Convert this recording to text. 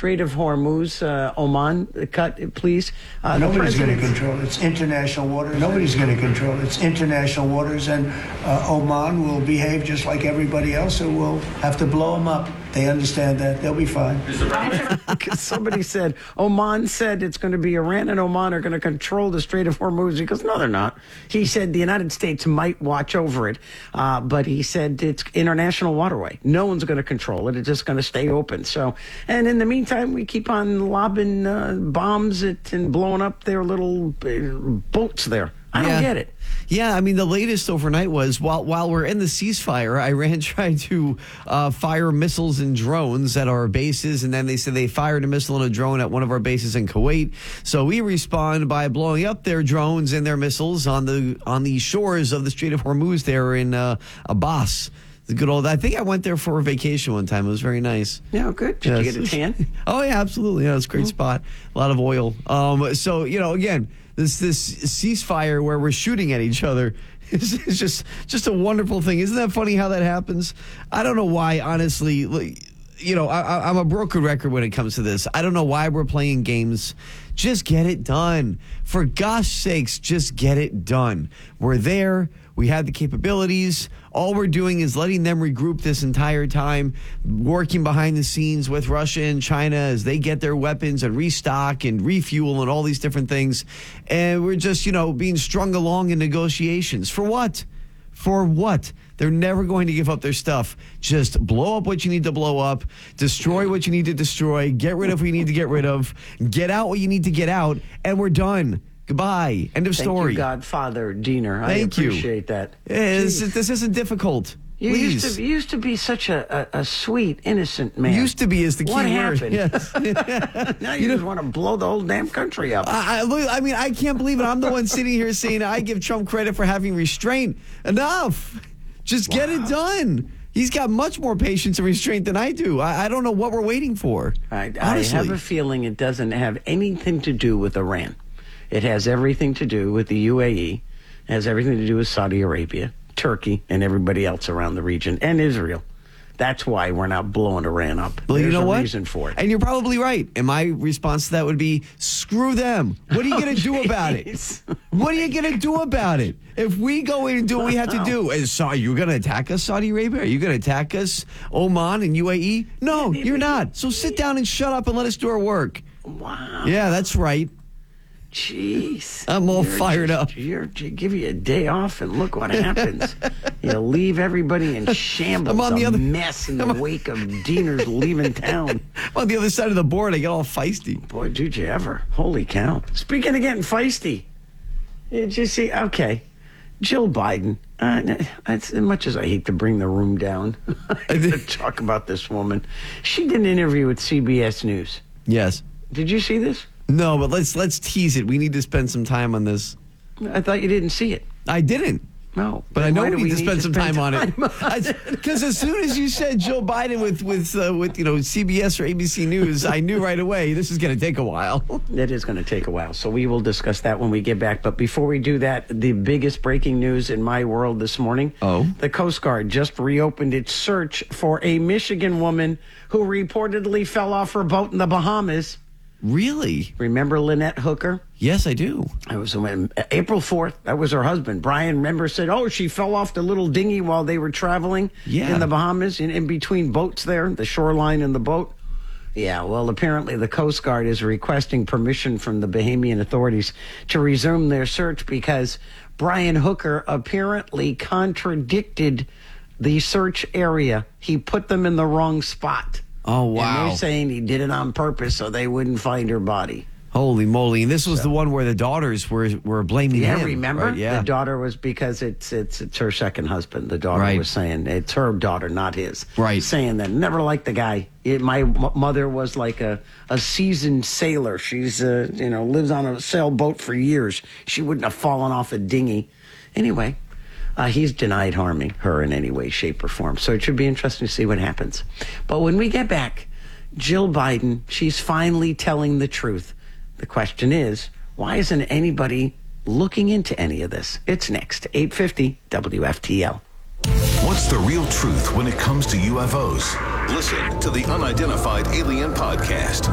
Strait of Hormuz, Oman, cut, please. Nobody's going to control it. It's international waters. Nobody's going to control it. It's international waters, and Oman will behave just like everybody else, so we'll have to blow them up. They understand that. They'll be fine. Somebody said, Oman said it's going to be Iran and Oman are going to control the Strait of Hormuz. He goes, no, they're not. He said the United States might watch over it, but he said it's international waterway. No one's going to control it. It's just going to stay open. So, and in the meantime, we keep on lobbing bombs at and blowing up their little boats there. I don't get it. Yeah, I mean, the latest overnight was while we're in the ceasefire, Iran tried to fire missiles and drones at our bases, and then they said they fired a missile and a drone at one of our bases in Kuwait. So we respond by blowing up their drones and their missiles on the shores of the Strait of Hormuz there in Abbas. The good old. I think I went there for a vacation one time. It was very nice. Yeah, good. Did you get a tan? Oh yeah, absolutely. Yeah, it's a great spot. A lot of oil. So again. This ceasefire where we're shooting at each other is just a wonderful thing. Isn't that funny how that happens? I don't know why, honestly. I'm a broken record when it comes to this. I don't know why we're playing games. Just get it done. For gosh sakes, just get it done. We're there. We have the capabilities. All we're doing is letting them regroup this entire time, working behind the scenes with Russia and China as they get their weapons and restock and refuel and all these different things. And we're just, being strung along in negotiations. For what? For what? They're never going to give up their stuff. Just blow up what you need to blow up, destroy what you need to destroy, get rid of what you need to get rid of, get out what you need to get out, and we're done. Goodbye. End of story. Thank you, Godfather Diener. I appreciate that. This isn't difficult. You used to be such a sweet, innocent man. Used to be is the key word. What happened? Yes. Now you just want to blow the whole damn country up. I mean, I can't believe it. I'm the one sitting here saying I give Trump credit for having restraint. Enough. Just get it done. He's got much more patience and restraint than I do. I don't know what we're waiting for. I have a feeling it doesn't have anything to do with Iran. It has everything to do with the UAE. It has everything to do with Saudi Arabia, Turkey, and everybody else around the region, and Israel. That's why we're not blowing Iran up. Well, There's you know a what? reason for it. And you're probably right. And my response to that would be, screw them. What are you going to do about it? What are you going to do about it? If we go in and do what we have to do, are you going to attack us, Saudi Arabia? Are you going to attack us, Oman and UAE? No, you're not. So sit down and shut up and let us do our work. Wow. Yeah, that's right. Jeez. I'm all fired up. Give you a day off and look what happens. You leave everybody in shambles, mess in the wake of Diener's leaving town. I'm on the other side of the board. I get all feisty. Boy, did you ever. Holy cow. Speaking of getting feisty, did you see? Okay. Jill Biden. As much as I hate to bring the room down, I have to talk about this woman. She did an interview with CBS News. Yes. Did you see this? No, but let's tease it. We need to spend some time on this. I thought you didn't see it. I didn't. No. But I know we need to spend some time on it. Because as soon as you said Joe Biden with CBS or ABC News, I knew right away this is going to take a while. It is going to take a while. So we will discuss that when we get back. But before we do that, the biggest breaking news in my world this morning. Oh. The Coast Guard just reopened its search for a Michigan woman who reportedly fell off her boat in the Bahamas. Really? Remember Lynette Hooker? Yes, I do. It was when April 4th. That was her husband. Brian, remember, said, she fell off the little dinghy while they were traveling in the Bahamas, in between boats there, the shoreline and the boat. Yeah, well, apparently the Coast Guard is requesting permission from the Bahamian authorities to resume their search because Brian Hooker apparently contradicted the search area. He put them in the wrong spot. Oh, wow. And they're saying he did it on purpose so they wouldn't find her body. Holy moly. And this was the one where the daughters were blaming him. Yeah, remember? Right? Yeah. The daughter was because it's her second husband. The daughter was saying it's her daughter, not his. Right. Saying that never liked the guy. My mother was like a seasoned sailor. She's, lives on a sailboat for years. She wouldn't have fallen off a dinghy. Anyway. He's denied harming her in any way, shape, or form. So it should be interesting to see what happens. But when we get back, Jill Biden, she's finally telling the truth. The question is, why isn't anybody looking into any of this? It's next, 8:50 WFTL. What's the real truth when it comes to UFOs? Listen to the Unidentified Alien Podcast.